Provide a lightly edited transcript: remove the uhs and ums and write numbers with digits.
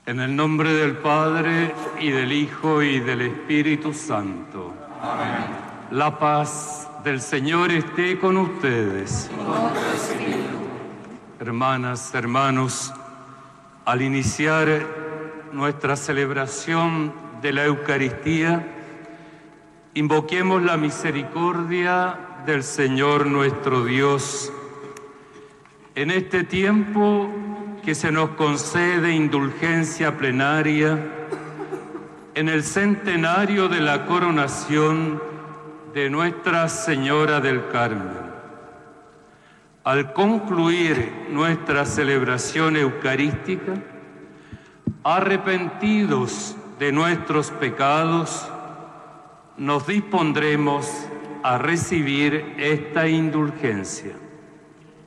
En el nombre del Padre, y del Hijo, y del Espíritu Santo. Amén. La paz del Señor esté con ustedes. Con tu espíritu. Hermanas, hermanos, al iniciar nuestra celebración de la Eucaristía, invoquemos la misericordia del Señor nuestro Dios. En este tiempo que se nos concede indulgencia plenaria, en el centenario de la coronación de Nuestra Señora del Carmen, al concluir nuestra celebración eucarística, arrepentidos de nuestros pecados, nos dispondremos a recibir esta indulgencia.